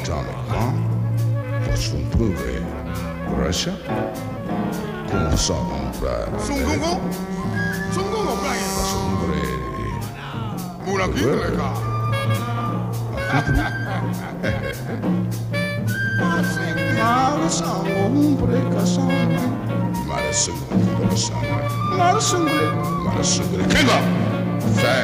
atomic bomb was from Blu-ray Russia como sono pra Sungguh Brian. Sungguh Mula kita mereka. Malas ang hombre kasama. Malas ang hombre kasama. Malas ang hombre. Malas ang hombre. Kenga!